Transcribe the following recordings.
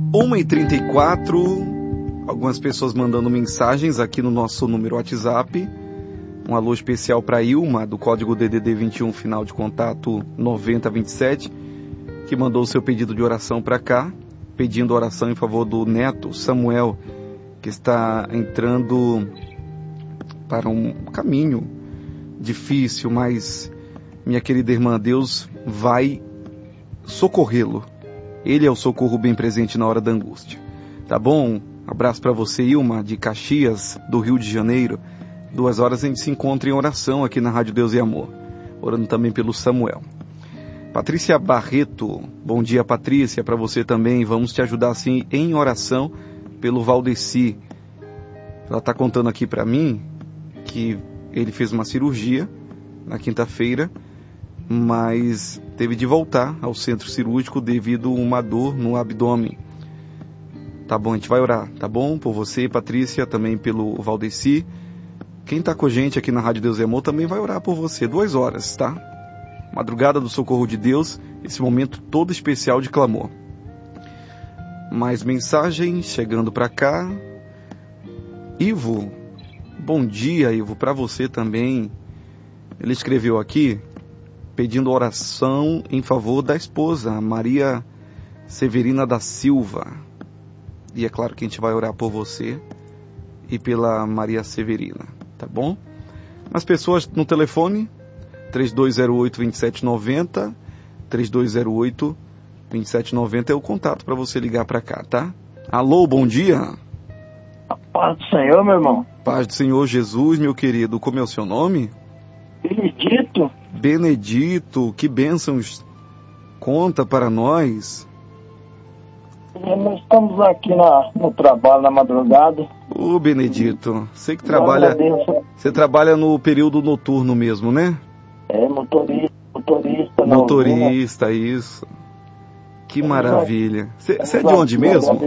1h34, algumas pessoas mandando mensagens aqui no nosso número WhatsApp. Um alô especial para Ilma, do código DDD 21, final de contato 9027, que mandou o seu pedido de oração para cá, pedindo oração em favor do neto Samuel, que está entrando para um caminho difícil, mas minha querida irmã, Deus vai socorrê-lo. Ele é o socorro bem presente na hora da angústia. Tá bom? Abraço para você, Ilma, de Caxias, do Rio de Janeiro. 2 horas a gente se encontra em oração aqui na Rádio Deus e Amor, orando também pelo Samuel. Patrícia Barreto, bom dia, Patrícia, para você também. Vamos te ajudar assim em oração pelo Valdeci. Ela está contando aqui para mim que ele fez uma cirurgia na quinta-feira, mas teve de voltar ao centro cirúrgico devido a uma dor no abdômen. Tá bom, a gente vai orar, tá bom? Por você, Patrícia, também pelo Valdeci. Quem está com a gente aqui na Rádio Deus e Amor também vai orar por você. 2 horas, tá? Madrugada do Socorro de Deus, esse momento todo especial de clamor. Mais mensagens chegando para cá. Ivo, bom dia, Ivo, para você também. Ele escreveu aqui, pedindo oração em favor da esposa, Maria Severina da Silva. E é claro que a gente vai orar por você e pela Maria Severina, tá bom? As pessoas no telefone, 3208-2790, 3208-2790 é o contato para você ligar para cá, tá? Alô, bom dia. A paz do Senhor, meu irmão. Paz do Senhor Jesus, meu querido. Como é o seu nome? Benedito. Benedito, que bênçãos conta para nós. Nós estamos aqui no trabalho, na madrugada. Ô, Benedito, você que trabalha, você trabalha no período noturno mesmo, né? É, motorista. Motorista, isso. Que maravilha. Você é de onde mesmo?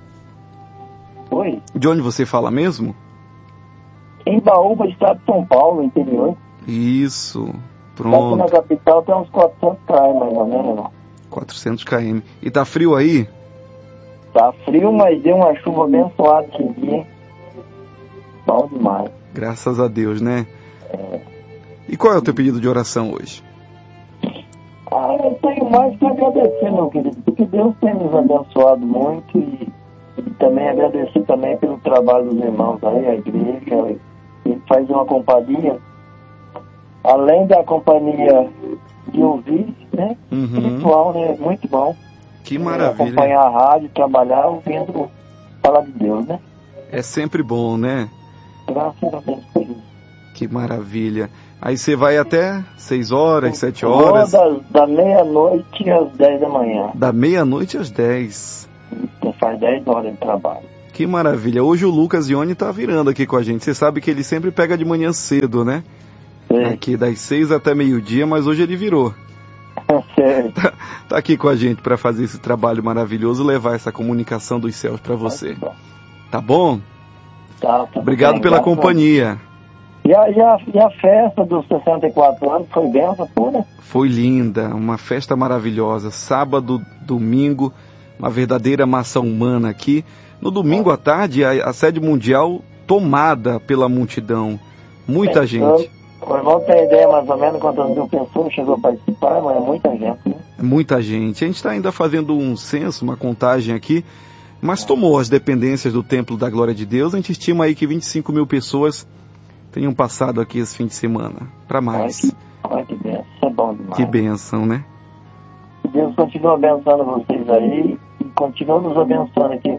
Oi? De onde você fala mesmo? Em Baúba, estado de São Paulo, interior. Isso, pronto. Aqui na capital tem uns 400 km, mais ou menos, irmão. 400 km. E tá frio aí? Tá frio, mas deu uma chuva abençoada esse dia. Bom demais. Graças a Deus, né? E qual é o teu pedido de oração hoje? Eu tenho mais que agradecer, meu querido, porque Deus tem nos abençoado muito e também agradecer também pelo trabalho dos irmãos aí, a igreja, que faz uma companhia, além da companhia de ouvir, né? Espiritual, né? Muito bom. Que maravilha. Acompanhar a rádio, trabalhar, ouvindo falar de Deus, né? É sempre bom, né? Graças a Deus por isso. Que maravilha. Aí você vai até 6 horas, 7 horas? Da meia-noite às 10 da manhã. Da meia-noite às 10. Então faz 10 horas de trabalho. Que maravilha. Hoje o Lucas Ione tá virando aqui com a gente. Você sabe que ele sempre pega de manhã cedo, né? Sim. Aqui das 6 até meio-dia, mas hoje ele virou. Tá aqui com a gente para fazer esse trabalho maravilhoso, levar essa comunicação dos céus para você. Tá bom? Tá obrigado bem, pela companhia. E a festa dos 64 anos foi benção pura? Foi linda, uma festa maravilhosa. Sábado, domingo, uma verdadeira massa humana aqui. No domingo à tarde, a sede mundial tomada pela multidão. Muita gente. O irmão tem ideia mais ou menos quantas mil pessoas chegou a participar, mas é muita gente, né? É muita gente. A gente está ainda fazendo um censo, uma contagem aqui, mas tomou as dependências do Templo da Glória de Deus. A gente estima aí que 25 mil pessoas tenham passado aqui esse fim de semana, para mais. Ai, que bênção, isso é bom demais. Que bênção, né? Que Deus continue abençoando vocês aí e continue nos abençoando aqui.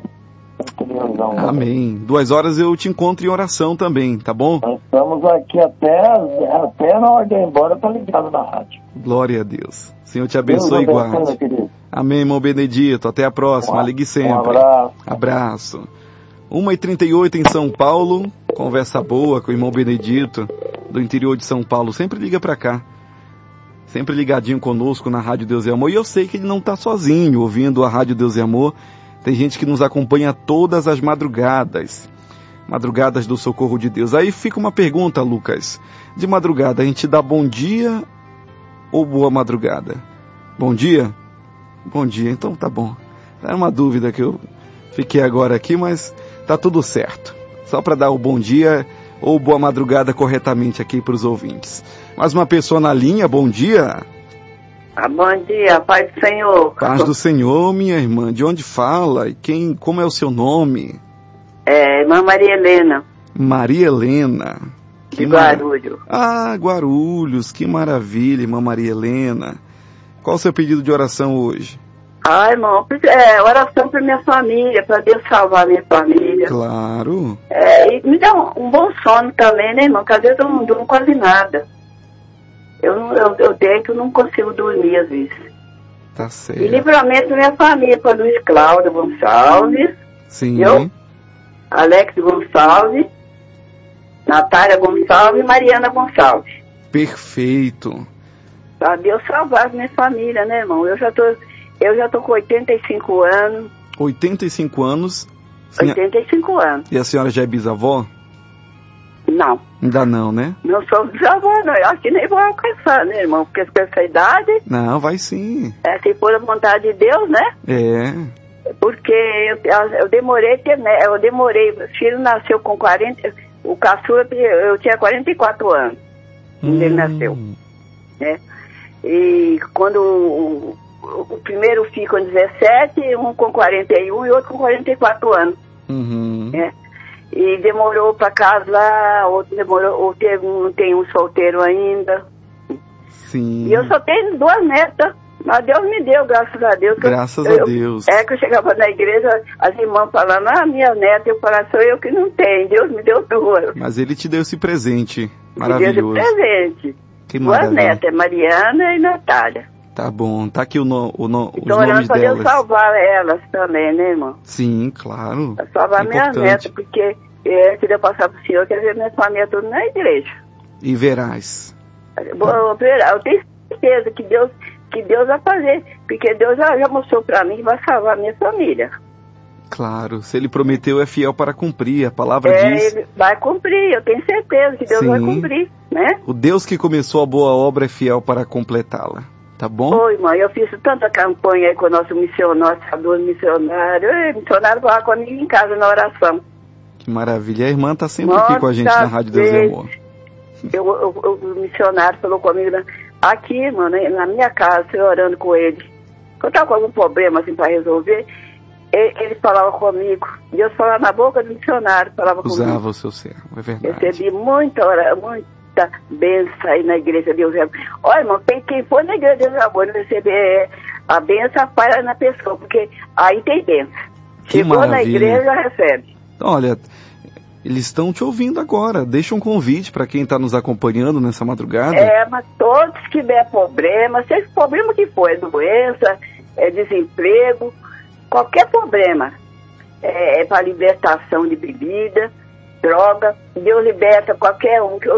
Amém. 2 horas eu te encontro em oração também, tá bom? Nós estamos aqui até na hora de ir embora, tá ligado na rádio. Glória a Deus. Senhor te abençoe e guarde. Amém, irmão Benedito. Até a próxima. Ligue sempre. Um abraço. Abraço. 1h38 em São Paulo. Conversa boa com o irmão Benedito, do interior de São Paulo. Sempre liga pra cá. Sempre ligadinho conosco na Rádio Deus e Amor. E eu sei que ele não tá sozinho ouvindo a Rádio Deus e Amor. Tem gente que nos acompanha todas as madrugadas. Madrugadas do Socorro de Deus. Aí fica uma pergunta, Lucas. De madrugada, a gente dá bom dia ou boa madrugada? Bom dia? Bom dia, então tá bom. É uma dúvida que eu fiquei agora aqui, mas tá tudo certo. Só para dar o bom dia ou boa madrugada corretamente aqui para os ouvintes. Mais uma pessoa na linha, bom dia. Bom dia, paz do Senhor. Paz do Senhor, minha irmã. De onde fala e como é o seu nome? Irmã Maria Helena. Maria Helena. De Guarulhos. Guarulhos, que maravilha, irmã Maria Helena. Qual o seu pedido de oração hoje? Irmão, oração para minha família, para Deus salvar minha família. Claro. E me dá um bom sono também, né, irmão? Porque às vezes eu não durmo quase nada. Eu deito, não consigo dormir às vezes. Tá certo. E livramento da minha família, para Luiz Cláudio Gonçalves. Sim. Eu, Alex Gonçalves, Natália Gonçalves e Mariana Gonçalves. Perfeito. Para Deus salvar minha família, né, irmão? Eu já tô com 85 anos. 85 anos? 85 anos. E a senhora já é bisavó? Não. Ainda não, né? Não sou bisavó, não. Eu acho que nem vou alcançar, né, irmão? Porque com essa idade... Não, vai sim. Se for a vontade de Deus, né? Porque eu demorei a ter... O filho nasceu com 40... O caçula, eu tinha 44 anos. Quando ele nasceu. Né? E quando o primeiro filho com 17, um com 41 e outro com 44 anos. Né? E demorou para casar, outro demorou, tem um solteiro ainda. Sim. E eu só tenho 2 netas, mas Deus me deu, graças a Deus. Graças a Deus. Que eu chegava na igreja, as irmãs falando, minha neta, eu falava, sou eu que não tenho, Deus me deu 2. Mas ele te deu esse presente maravilhoso. Me deu esse presente. Que 2 netas, Mariana e Natália. Tá bom, tá aqui os nomes orando pra delas. Deus salvar elas também, né, irmão? Sim, claro. Pra salvar minha neta, porque se eu passar pro senhor, eu quero ver minha família toda na igreja. E verás. Eu tenho certeza que Deus vai fazer, porque Deus já mostrou pra mim que vai salvar minha família. Claro, se ele prometeu é fiel para cumprir, a palavra diz. Ele vai cumprir, eu tenho certeza que Deus vai cumprir, né? O Deus que começou a boa obra é fiel para completá-la, tá bom? Oi, mãe, eu fiz tanta campanha aí com o nosso missionário, missionário. O missionário vai comigo em casa na oração. Que maravilha, a irmã tá sempre aqui com a gente na Rádio Deus e Amor. O missionário falou comigo, aqui, mano, na minha casa, eu orando com ele. Quando eu tava com algum problema, assim, para resolver, ele falava comigo. Deus falava na boca do missionário, falava comigo. Usava o seu servo, é verdade. Recebi muita bênção aí na igreja de Deus. Olha, irmão, quem for na igreja de Deus Amor receber a bênção, faz na pessoa, porque aí tem bênção. Chegou na igreja, recebe. Olha, eles estão te ouvindo agora. Deixa um convite para quem está nos acompanhando nessa madrugada. Mas todos que tiver problema, seja o problema que for, doença, desemprego, qualquer problema, para libertação de bebida, droga, Deus liberta qualquer um.